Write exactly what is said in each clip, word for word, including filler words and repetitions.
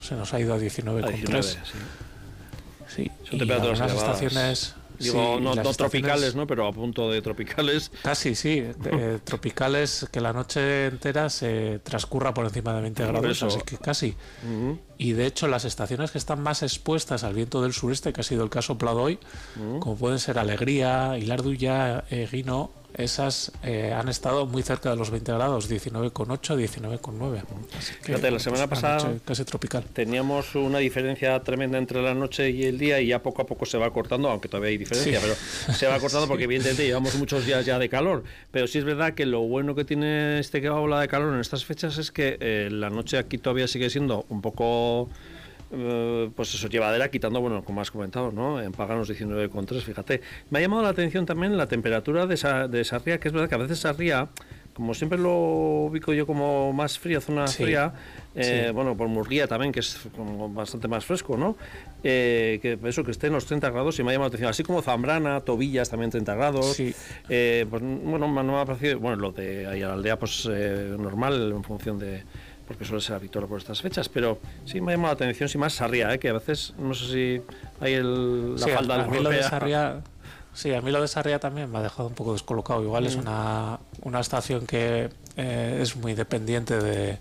se nos ha ido a diecinueve coma tres. Sí. Sí, Son y temperaturas algunas elevadas. estaciones... Digo, sí, no, no estaciones, tropicales, ¿no? Pero a punto de tropicales. Casi, sí. De, tropicales, que la noche entera se transcurra por encima de veinte grados, eso. así que casi. Uh-huh. Y de hecho, las estaciones que están más expuestas al viento del sureste, que ha sido el caso Pladoy, uh-huh. como pueden ser Alegría, Ilarduya, eh, Guino, esas eh, han estado muy cerca de los veinte grados, diecinueve coma ocho, diecinueve coma nueve. Así que, Fíjate, la semana pues, pasada casi tropical. Teníamos una diferencia tremenda entre la noche y el día, y ya poco a poco se va cortando, aunque todavía hay diferencia, sí. pero se va cortando porque evidentemente llevamos muchos días ya de calor. Pero sí es verdad que lo bueno que tiene este que habla de calor en estas fechas es que eh, la noche aquí todavía sigue siendo un poco... pues eso, llevadera, quitando, bueno, como has comentado, ¿no? En Paganos diecinueve coma tres, fíjate. Me ha llamado la atención también la temperatura de, Sa- de Sarriá, que es verdad que a veces Sarriá, como siempre lo ubico yo como más fría, zona sí, fría, eh, sí. bueno, por Murguía también, que es como bastante más fresco, ¿no? Eh, que eso, que esté en los treinta grados, y me ha llamado la atención, así como Zambrana, Tobillas también treinta grados, sí. eh, pues bueno, no me ha parecido, bueno, lo de ahí a la aldea, pues eh, normal, en función de... porque suele ser habitual por estas fechas, pero sí me ha llamado la atención, sí más Sarriá, ¿eh? Que a veces, no sé si hay el, la sí, falda a, a mí lo de Sarriá, sí, a mí lo de Sarriá también me ha dejado un poco descolocado. Igual mm. es una, una estación que eh, es muy dependiente de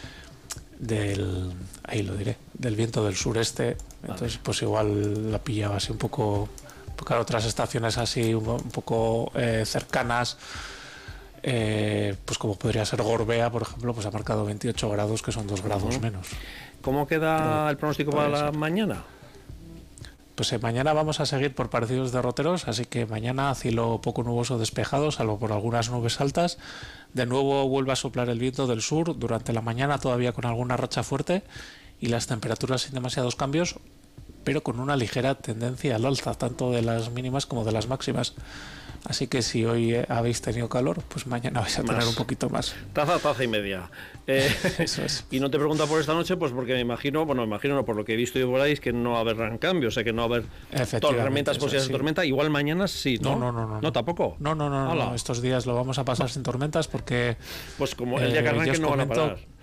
del, ahí lo diré, del viento del sureste, entonces vale. Pues igual la pillaba así un poco, porque claro, otras estaciones así un, un poco eh, cercanas, Eh, pues como podría ser Gorbea, por ejemplo, pues ha marcado veintiocho grados, que son dos grados uh-huh. menos. ¿Cómo queda Pero, el pronóstico para la mañana? Pues eh, mañana vamos a seguir por parecidos derroteros, así que mañana cielo poco nuboso despejado, salvo por algunas nubes altas. De nuevo vuelve a soplar el viento del sur durante la mañana, todavía con alguna racha fuerte, y las temperaturas sin demasiados cambios, pero con una ligera tendencia al alza, tanto de las mínimas como de las máximas. Así que si hoy eh, habéis tenido calor, pues mañana vais a tener más. Un poquito más. Taza, taza y media. Eh, Eso es. Y no te pregunto por esta noche, pues porque me imagino, bueno, me imagino no, por lo que he visto yo por ahí, es que no habrán cambios, o sea, que no va a haber tormentas, posibilidades sí. de tormenta. Igual mañana sí, ¿no? No, no, no. ¿No, no tampoco? No, no, no, no, no. Estos días lo vamos a pasar sin tormentas porque... Pues como el día que arranque eh, no van a parar.